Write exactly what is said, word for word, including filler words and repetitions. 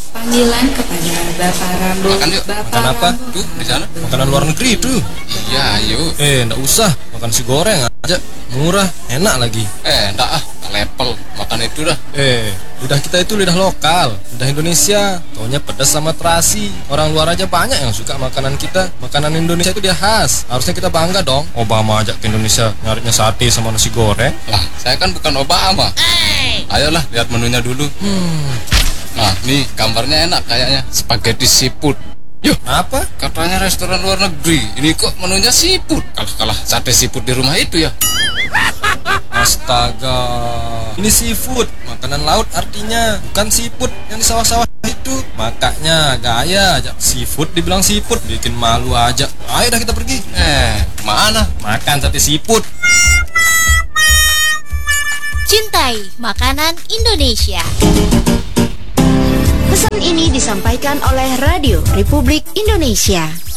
Panggilan kepada Bapak Rambo. Makan yuk. Bapak Makan apa? Rambo. Tuh, di sana. Makanan luar negeri itu. Iya, ayo. Eh, ndak usah. Makan si goreng aja. Murah, enak lagi. Eh, enggak ah, level. Makan itu dah. Eh, lidah kita itu lidah lokal, lidah Indonesia. Taunya pedas sama terasi. Orang luar aja banyak yang suka makanan kita. Makanan Indonesia itu dia khas. Harusnya kita bangga dong. Obama ajak ke Indonesia nyarinya sate sama nasi goreng. Lah, saya kan bukan Obama. Ayolah, lihat menunya dulu. Hmm, Nah, nih gambarnya enak kayaknya. Spaghetti seafood. Yuh, apa? katanya restoran luar negeri. Ini kok menunya seafood. Kalah-kalah sate seafood di rumah itu ya. Astaga. Ini seafood, makanan laut artinya, bukan seafood yang di sawah-sawah itu. Makanya gaya aja seafood dibilang seafood, bikin malu aja. Ayo dah kita pergi. Eh, mana? Makan sate seafood. Cintai makanan Indonesia. Pesan ini disampaikan oleh Radio Republik Indonesia.